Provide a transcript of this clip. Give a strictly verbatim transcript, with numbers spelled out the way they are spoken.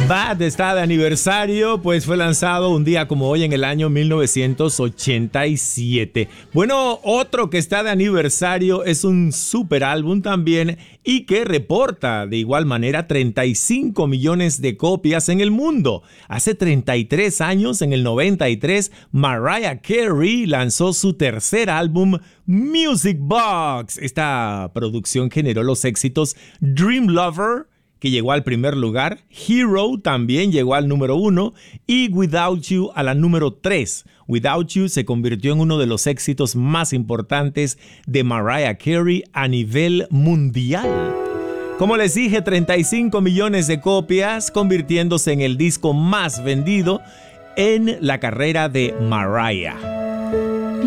Bad está de aniversario, pues fue lanzado un día como hoy en el año mil novecientos ochenta y siete. Bueno, otro que está de aniversario es un super álbum también y que reporta de igual manera treinta y cinco millones de copias en el mundo. Hace treinta y tres años, en el noventa y tres, Mariah Carey lanzó su tercer álbum, Music Box. Esta producción generó los éxitos Dream Lover, que llegó al primer lugar, Hero también llegó al número uno y Without You a la número tres. Without You se convirtió en uno de los éxitos más importantes de Mariah Carey a nivel mundial. Como les dije, treinta y cinco millones de copias, convirtiéndose en el disco más vendido en la carrera de Mariah.